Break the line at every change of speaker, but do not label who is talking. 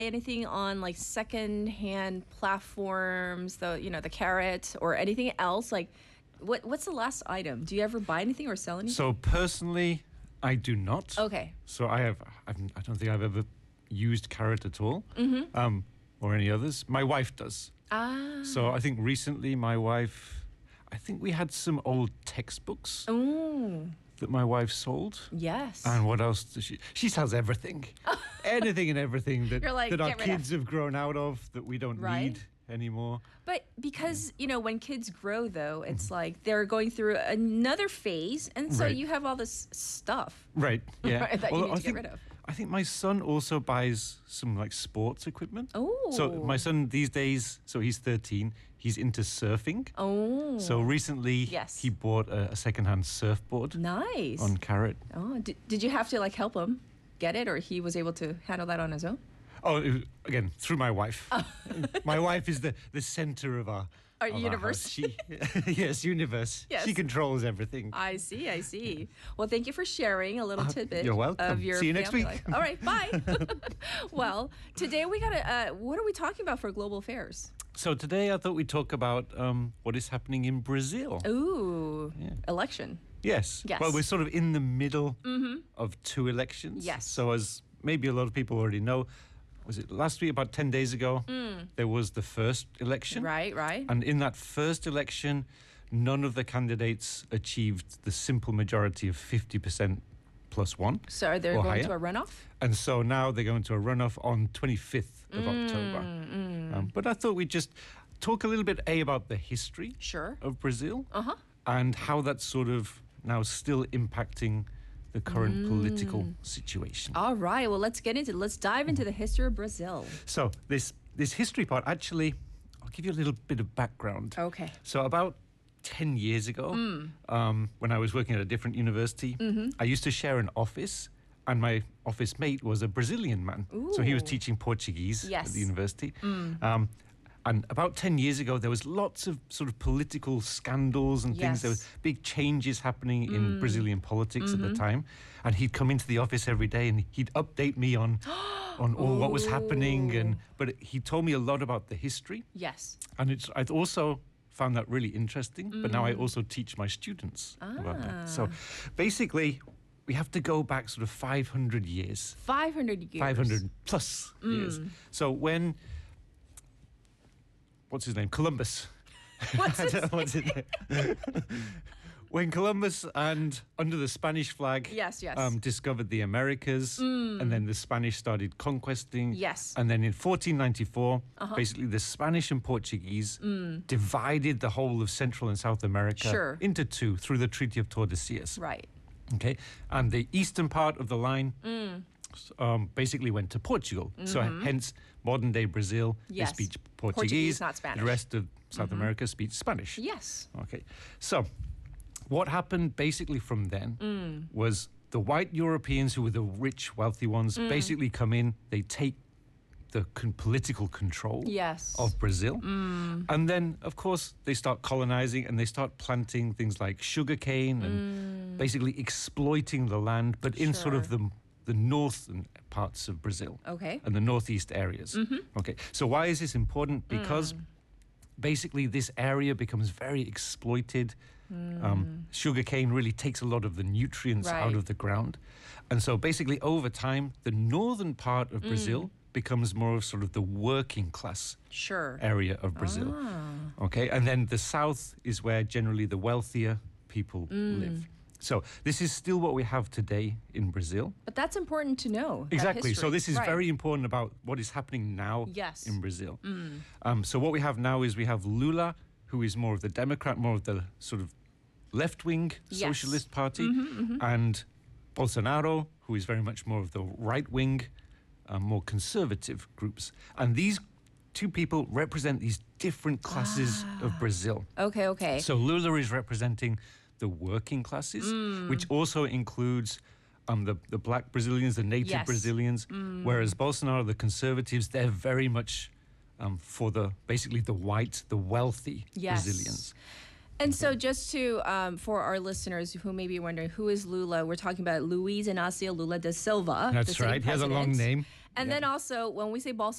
anything on like second-hand platforms, the Carrot or anything else? Like, what's the last item? Do you ever buy anything or sell anything?
So personally, I do not.
Okay.
So I don't think I've ever used Carrot at all, or any others. My wife does.
Ah.
So I think recently I think we had some old textbooks
Ooh.
that my wife sold.
Yes.
And what else does she sells everything. Anything and everything that,
You're like,
that our
"Get rid of."
kids have grown out of that we don't
Right.
need anymore.
But because, when kids grow, though, it's like they're going through another phase. And so
Right.
you have all this stuff
Right. Yeah.
Right, that you need to get
think,
rid of.
I think my son also buys some like sports equipment.
Oh.
So my son these days, so he's 13, he's into surfing.
Oh.
So recently
Yes.
he bought a secondhand surfboard
Nice.
on Carrot.
Oh, did you have to like help him get it, or he was able to handle that on his own?
Oh, again, through my wife. My wife is the center of our
universe.
house. Yes, universe.
Yes.
She controls everything.
I see. Well, thank you for sharing a little tidbit.
You're welcome.
Of your
See you next
family
week.
life. All right, bye. Well, today we got what are we talking about for global affairs?
So today I thought we'd talk about what is happening in Brazil.
Ooh,
Yeah.
election.
Yes.
Yes.
Well, we're sort of in the middle of two elections.
Yes.
So as maybe a lot of people already know, was it last week, about 10 days ago, there was the first election.
Right.
And in that first election, none of the candidates achieved the simple majority of 50% plus one.
So are they
or
going
higher.
to a runoff?
And so now they're going to a runoff on 25th of October. But I thought we'd just talk a little bit, about the history
Sure.
of Brazil
Uh-huh.
and how that's sort of now still impacting the current political situation.
All right. Well, let's dive into the history of Brazil.
So this history part, actually, I'll give you a little bit of background.
Okay.
So about 10 years ago, when I was working at a different university, I used to share an office, and my office mate was a Brazilian man. So he was
Ooh.
teaching Portuguese at
Yes.
the university. And about 10 years ago, there was lots of sort of political scandals and things.
Yes.
There was big changes happening in Brazilian politics at the time. And he'd come into the office every day and he'd update me on all what was happening. But he told me a lot about the history.
Yes.
And I'd also found that really interesting. But now I also teach my students about that. So basically, we have to go back sort of 500 years.
500 years.
500 plus years. So when... What's his name? Columbus.
What's
What's his name? When Columbus and under the Spanish flag
Yes.
discovered the Americas, and then the Spanish started conquesting.
Yes.
And then in 1494, basically the Spanish and Portuguese divided the whole of Central and South America
Sure.
into two through the Treaty of Tordesillas.
Right.
Okay. And the eastern part of the line basically went to Portugal. So hence modern day Brazil,
Yes.
they speak
Portuguese, not Spanish.
The rest of South America speaks Spanish.
Yes.
Okay. So what happened basically from then was the white Europeans, who were the rich, wealthy ones, basically come in, they take the political control
Yes.
of Brazil. And then, of course, they start colonizing and they start planting things like sugarcane and basically exploiting the land, but in sort of
Sure.
the northern parts of Brazil.
Okay.
And the northeast areas. Okay. So why is this important? Because basically this area becomes very exploited. Sugarcane really takes a lot of the nutrients
Right.
out of the ground. And so basically over time, the northern part of Brazil becomes more of sort of the working class
Sure.
area of Brazil. Okay. And then the south is where generally the wealthier people live. So this is still what we have today in Brazil.
But that's important to know. that
Exactly. So
history.
this is
Right.
very important about what is happening now
Yes.
in Brazil. So what we have now is we have Lula, who is more of the Democrat, more of the sort of left-wing
Yes.
socialist party, and Bolsonaro, who is very much more of the right-wing, more conservative groups. And these two people represent these different classes of Brazil.
Okay.
So Lula is representing the working classes, which also includes the black Brazilians, the native
Yes.
Brazilians, whereas Bolsonaro, the conservatives, they're very much for basically the white, the wealthy
Yes.
Brazilians.
And so just to, for our listeners who may be wondering, who is Lula? We're talking about Luiz Inácio Lula da Silva.
That's
the sitting
right. He has a long
president.
name.
And then also, when we say Bolsonaro,